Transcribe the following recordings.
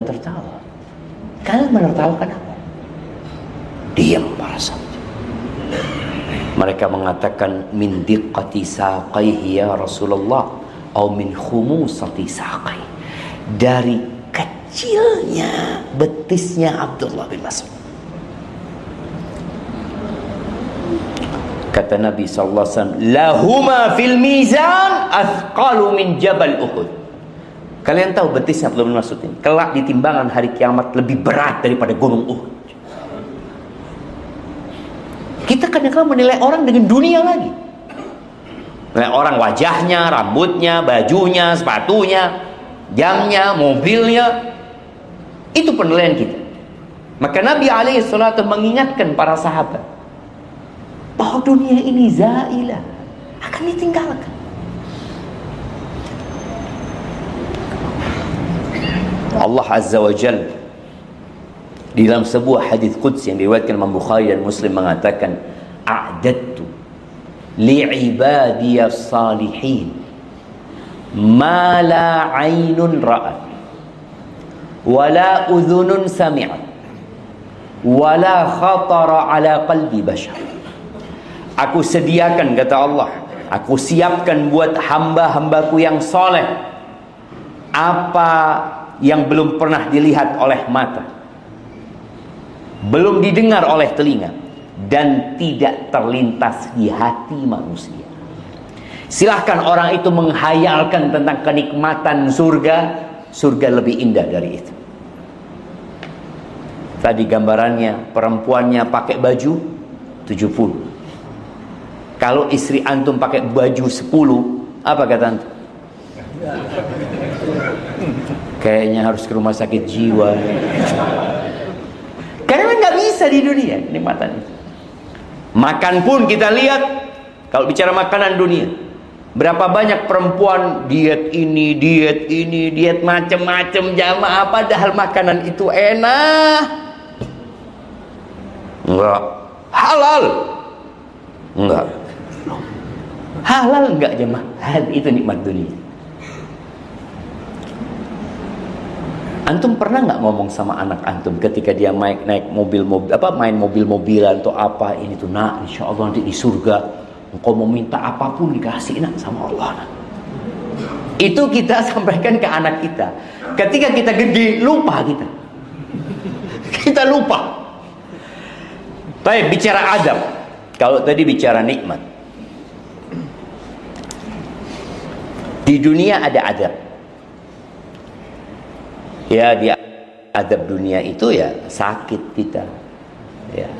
tertawa. Kalian menertawakan apa? Diam para sahabat. Mereka mengatakan min diqqati saqaihi ya Rasulullah atau min khumusati saqai. Dari kecilnya betisnya Abdullah bin Mas'ud. Kata Nabi SAW, lahuma fil mizan athqalu min jabal Uhud. Kalian tahu betisnya Abdullah bin Mas'ud ini kelak di timbangan hari kiamat lebih berat daripada gunung Uhud. Kita kadang-kadang menilai orang dengan dunia lagi. Menilai orang wajahnya, rambutnya, bajunya, sepatunya, jamnya, mobilnya. Itu penilaian kita. Maka Nabi SAW mengingatkan para sahabat bahwa dunia ini zailah, akan ditinggalkan. Allah Azza wa Jalla di dalam sebuah hadis qudsi yang diriwayatkan Imam Bukhari dan Muslim mengatakan, a'dadtu li'ibadiyas salihin ma la 'ainun ra'at wa la udhunun sami'at wa la khatara 'ala qalbi bashar. Aku sediakan, kata Allah, aku siapkan buat hamba-hambaku yang soleh apa yang belum pernah dilihat oleh mata, belum didengar oleh telinga, dan tidak terlintas di hati manusia. Silahkan orang itu menghayalkan tentang kenikmatan surga. Surga lebih indah dari itu. Tadi gambarannya, perempuannya pakai baju 70. Kalau istri antum pakai baju 10, apa kata antum? Kayaknya harus ke rumah sakit jiwa. Karena nggak bisa di dunia kenikmatan itu. Makan pun kita lihat, kalau bicara makanan dunia, berapa banyak perempuan diet ini, diet macam-macam jamaah, padahal makanan itu enak. Enggak halal. Enggak halal, enggak jemaah. Itu nikmat dunia. Antum pernah nggak ngomong sama anak antum ketika dia naik mobil-mobil, main mobil-mobilan atau apa, ini tuh nak, insya Allah nanti di surga engkau mau minta apapun dikasih nak sama Allah nak. Itu kita sampaikan ke anak kita. Ketika kita gede, lupa kita. Kita lupa. Baik, bicara adab. Kalau tadi bicara nikmat, di dunia ada adab. Ya, di adab dunia itu ya sakit kita. Ya.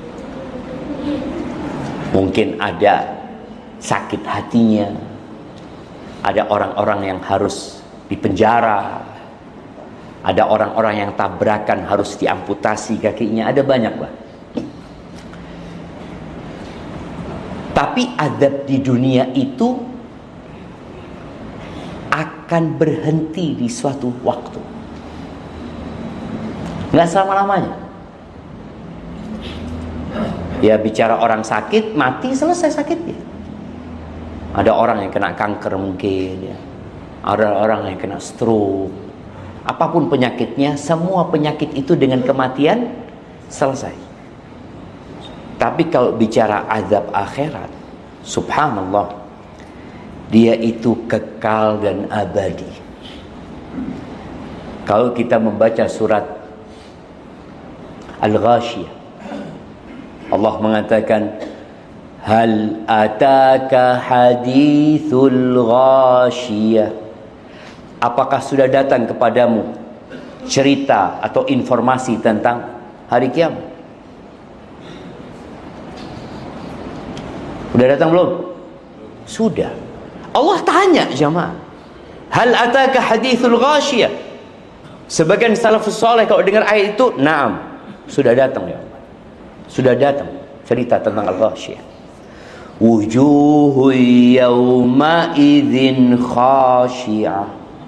Mungkin ada sakit hatinya. Ada orang-orang yang harus dipenjara. Ada orang-orang yang tabrakan harus diamputasi kakinya. Ada banyak, Pak. Tapi adab di dunia itu akan berhenti di suatu waktu. Nggak selama-lamanya. Ya, bicara orang sakit, mati, selesai sakitnya. Ada orang yang kena kanker mungkin, ya. Ada orang yang kena stroke. Apapun penyakitnya, semua penyakit itu dengan kematian selesai. Tapi kalau bicara azab akhirat, subhanallah, dia itu kekal dan abadi. Kalau kita membaca surat Al-Ghashiyah, Allah mengatakan, hal ataka hadithul ghashiyah. Apakah sudah datang kepadamu cerita atau informasi tentang hari kiamat? Sudah datang belum? Sudah. Allah tanya jemaah, hal ataka hadithul ghashiyah. Sebagian salafus saleh kalau dengar ayat itu, na'am, sudah datang ya Allah. Sudah datang cerita tentang Al-Ghashiyah. Wujuhu yawma idzin khashi'ah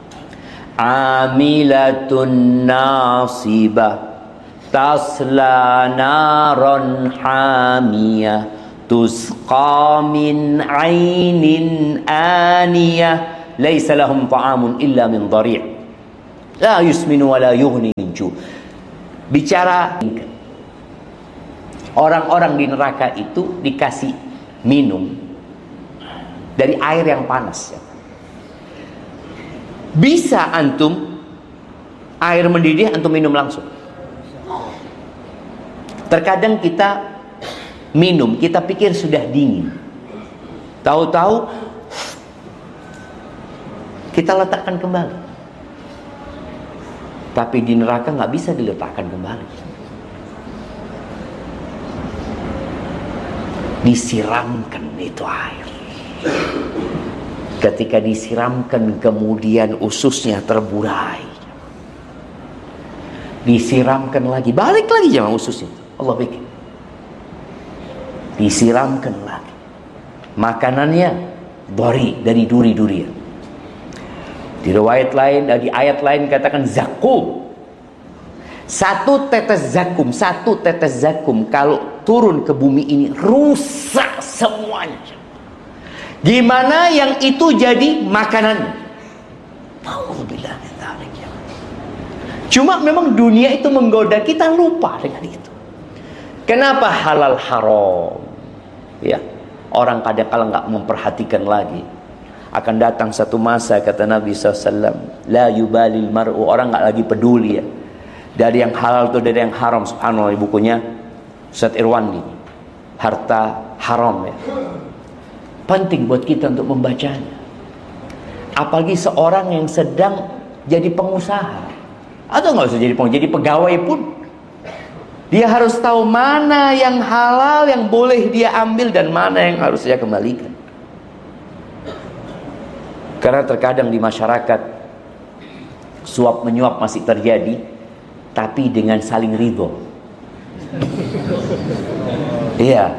amilatun nasibah tasla naran hamiyah tusqa min ainin aniyah laisa lahum ta'amun illa min dhari'. La yusminu wa la yughni min ju'. Bicara orang-orang di neraka itu dikasih minum dari air yang panas. Bisa antum air mendidih antum minum langsung. Terkadang kita minum, kita pikir sudah dingin. Tahu-tahu kita letakkan kembali. Tapi di neraka nggak bisa diletakkan kembali. Disiramkan itu air. Ketika disiramkan kemudian ususnya terburai. Disiramkan lagi, balik lagi jangan ususnya. Allah bikin. Disiramkan lagi. Makanannya dari duri-durian. Di riwayat lain, di ayat lain katakan zakum. Satu tetes zakum kalau turun ke bumi ini rusak semuanya. Gimana yang itu jadi makanan? Alhamdulillah. Cuma memang dunia itu menggoda kita, lupa dengan itu. Kenapa halal haram? Ya, orang kadang-kala nggak memperhatikan lagi. Akan datang satu masa kata Nabi SAW, la yubalil mar'u, orang nggak lagi peduli ya. Dari yang halal atau dari yang haram. Subhanallah, bukunya Ustaz Irwandi, harta haram ya. Penting buat kita untuk membacanya. Apalagi seorang yang sedang jadi pengusaha. Atau nggak usah jadi pengusaha, jadi pegawai pun. Dia harus tahu mana yang halal yang boleh dia ambil dan mana yang harus dia kembalikan. Karena terkadang di masyarakat suap menyuap masih terjadi, tapi dengan saling ridho. Iya.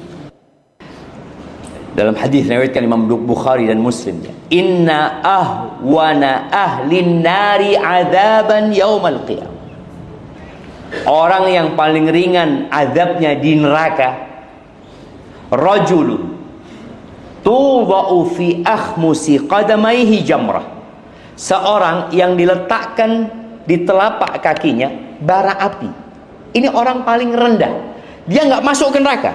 Dalam hadis riwayatkan Imam Bukhari dan Muslim, inna ahwana ahlin nari adzaban yaumal qiyamah. Orang yang paling ringan azabnya di neraka, rajulun tudau fi akhmusi qadamaihi jamrah. Seorang yang diletakkan di telapak kakinya bara api. Ini orang paling rendah. Dia nggak masuk ke neraka.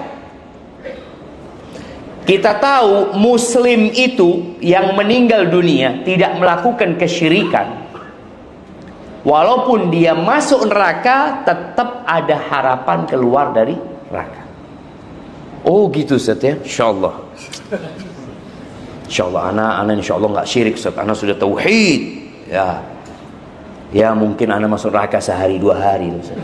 Kita tahu muslim itu yang meninggal dunia tidak melakukan kesyirikan. Walaupun dia masuk neraka, tetap ada harapan keluar dari neraka. Oh gitu Ustaz ya? InsyaAllah. InsyaAllah anak insyaAllah nggak syirik Ustaz. Anak sudah tauhid. Ya mungkin anak masuk neraka sehari 2 hari Ustaz.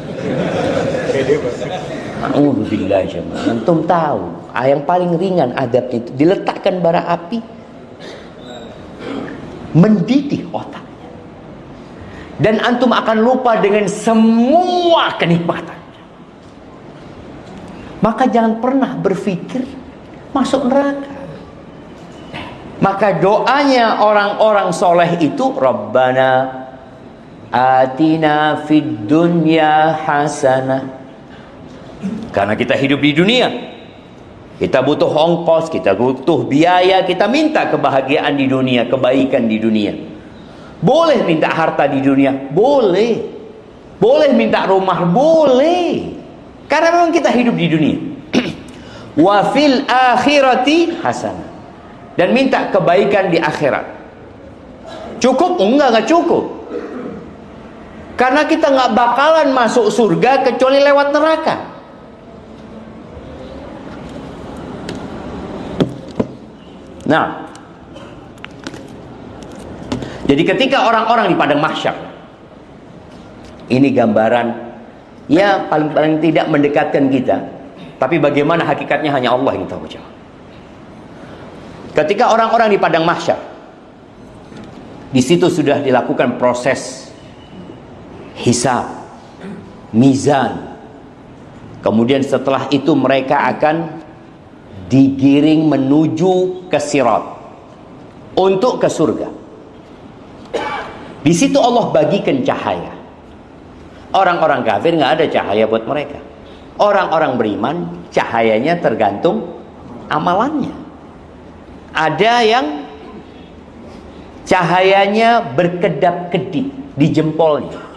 Alhamdulillah jemaah. Antum tahu yang paling ringan adab itu diletakkan bara api, mendidih otaknya, dan antum akan lupa dengan semua kenikmatan. Maka jangan pernah berpikir masuk neraka. Maka doanya orang-orang soleh itu, Rabbana atina fid dunya hasanah. Karena kita hidup di dunia, kita butuh ongkos, kita butuh biaya, kita minta kebahagiaan di dunia, kebaikan di dunia. Boleh minta harta di dunia, boleh. Boleh minta rumah, boleh. Karena memang kita hidup di dunia. Wa fil akhirati hasanah. Dan minta kebaikan di akhirat. Cukup? Enggak cukup. Karena kita nggak bakalan masuk surga kecuali lewat neraka. Nah, jadi ketika orang-orang di padang mahsyar, ini gambaran ya paling tidak mendekatkan kita, tapi bagaimana hakikatnya hanya Allah yang tahu. Ketika orang-orang di padang mahsyar, di situ sudah dilakukan proses hisab, mizan. Kemudian setelah itu mereka akan digiring menuju ke sirat untuk ke surga. Di situ Allah bagikan cahaya. Orang-orang kafir nggak ada cahaya buat mereka. Orang-orang beriman cahayanya tergantung amalannya. Ada yang cahayanya berkedap-kedip. di jempolnya.